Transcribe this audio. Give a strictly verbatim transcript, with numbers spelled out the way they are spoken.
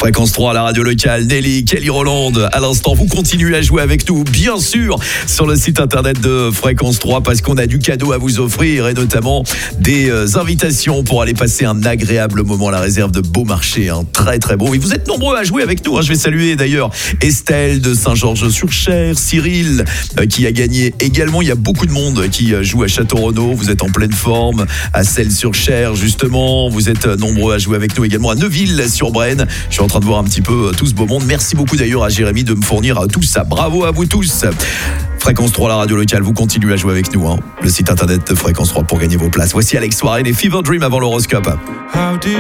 Fréquence trois, la radio locale. Nelly, Kelly Roland, à l'instant, vous continuez à jouer avec nous, bien sûr, sur le site internet de Fréquence trois, parce qu'on a du cadeau à vous offrir, et notamment des euh, invitations pour aller passer un agréable moment à la réserve de Beaumarchais, hein, très très beau. Et vous êtes nombreux à jouer avec nous, hein. Je vais saluer d'ailleurs Estelle de Saint-Georges-sur-Cher, Cyril euh, qui a gagné également. Il y a beaucoup de monde qui euh, joue à Château-Renaud. Vous êtes en pleine forme, à Celles-sur-Cher justement. Vous êtes euh, nombreux à jouer avec nous également à Neuville-sur-Brenne. Je suis en train de voir un petit peu euh, tout ce beau monde. Merci beaucoup d'ailleurs à Jérémy de me fournir euh, tout ça. Bravo à vous tous. Fréquence trois, la radio locale, vous continuez à jouer avec nous, hein. Le site internet de Fréquence trois pour gagner vos places. Voici Alex Warren et Fever Dream avant l'horoscope.